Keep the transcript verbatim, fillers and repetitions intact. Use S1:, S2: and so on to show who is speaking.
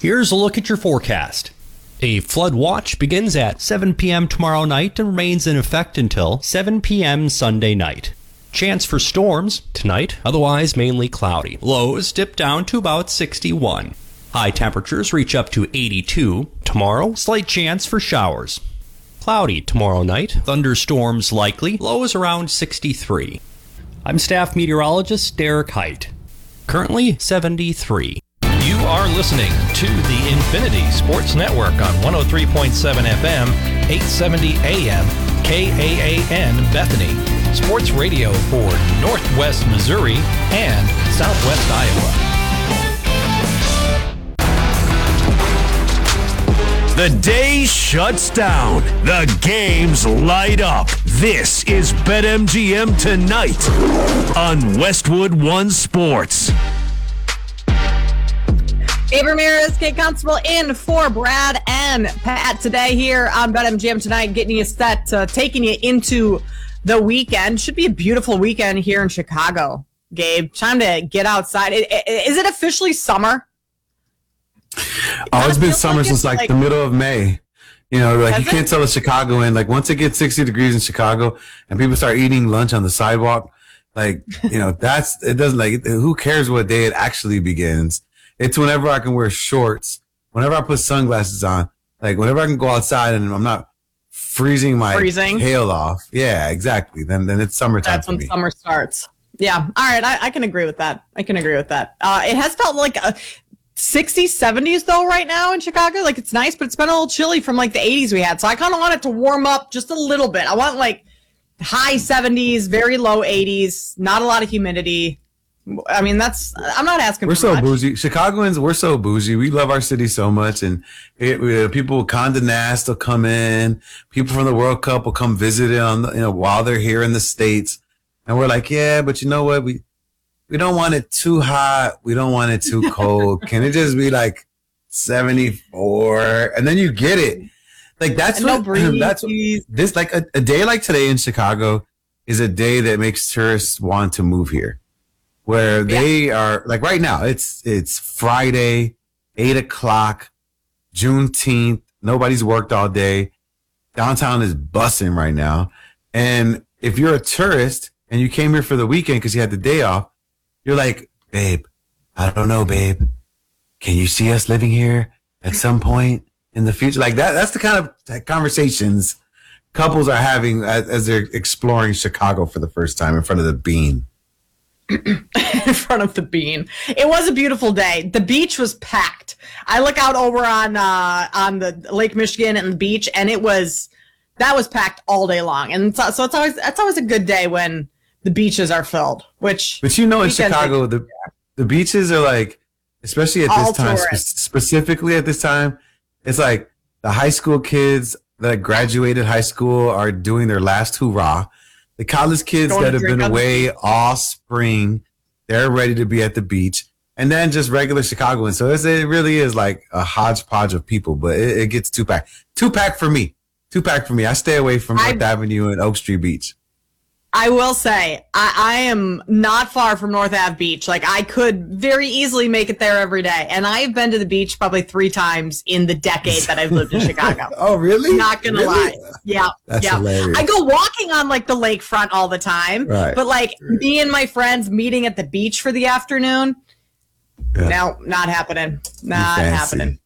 S1: Here's a look at your forecast. A flood watch begins at seven p.m. tomorrow night and remains in effect until seven p.m. Sunday night. Chance for storms tonight, otherwise mainly cloudy. Lows dip down to about sixty-one. High temperatures reach up to eighty-two. Tomorrow, slight chance for showers. Cloudy tomorrow night, thunderstorms likely, lows around sixty-three. I'm staff meteorologist Derek Height. Currently seventy-three.
S2: You are listening to the Infinity Sports Network on one oh three point seven F M, eight seventy A M, K A A N Bethany. Sports radio for Northwest Missouri and Southwest Iowa.
S3: The day shuts down. The games light up. This is BetMGM Tonight on Westwood One Sports.
S4: Dave Ramirez, Kate Constable in for Brad and Pat today here on BetMGM Tonight, getting you set, uh, taking you into the weekend. Should be a beautiful weekend here in Chicago, Gabe. Time to get outside. It, it, is it officially summer?
S5: Oh, it's been summer like since like, like the middle of May. You know, like you can't it? tell a Chicagoan, like once it gets sixty degrees in Chicago and people start eating lunch on the sidewalk, like, you know, that's, it doesn't like, who cares what day it actually begins? It's whenever I can wear shorts, whenever I put sunglasses on, like whenever I can go outside and I'm not freezing my freezing. tail off. Yeah, exactly. Then then it's summertime.
S4: That's
S5: for
S4: when
S5: me.
S4: summer starts. Yeah. All right. I, I can agree with that. I can agree with that. Uh, it has felt like a sixties, seventies though right now in Chicago. Like it's nice, but it's been a little chilly from like the eighties we had. So I kind of want it to warm up just a little bit. I want like high seventies, very low eighties, not a lot of humidity. I mean, that's, I'm not asking
S5: we're
S4: for
S5: so
S4: much.
S5: bougie. Chicagoans, we're so bougie. We love our city so much. And it, we, people with Condé Nast will come in. People from the World Cup will come visit it on the, you know, while they're here in the States. And we're like, yeah, but you know what? We, we don't want it too hot. We don't want it too cold. Can it just be like seventy-four? And then you get it. Like that's
S4: and
S5: what,
S4: no
S5: that's what, this, like a, a day like today in Chicago is a day that makes tourists want to move here. Where they yeah. are like right now, it's it's Friday, eight o'clock, Juneteenth. Nobody's worked all day. Downtown is bussing right now. And if you're a tourist and you came here for the weekend because you had the day off, you're like, babe, I don't know, babe. Can you see us living here at some point in the future? Like that. That's the kind of conversations couples are having as, as they're exploring Chicago for the first time in front of the Bean.
S4: In front of the Bean. It was a beautiful day. The beach was packed. I look out over on uh, on the Lake Michigan and the beach, and it was that was packed all day long. And so, so it's always that's always a good day when the beaches are filled. Which,
S5: but you know, in Chicago, the the beaches are like, especially at this time, spe- specifically at this time, it's like the high school kids that graduated high school are doing their last hurrah. The college kids that have been away all spring, they're ready to be at the beach. And then just regular Chicagoans. So it's, it really is like a hodgepodge of people, but it, it gets two-pack. Two-pack for me. Two-pack for me. I stay away from North Avenue and Oak Street Beach.
S4: I will say, I, I am not far from North Ave Beach. Like, I could very easily make it there every day. And I've been to the beach probably three times in the decade that I've lived in Chicago.
S5: Oh, really?
S4: Not gonna
S5: really?
S4: lie. Yeah.
S5: That's
S4: yeah.
S5: hilarious.
S4: I go walking on, like, the lakefront all the time.
S5: Right.
S4: But, like, me and my friends meeting at the beach for the afternoon, yeah. no, not happening. Not happening.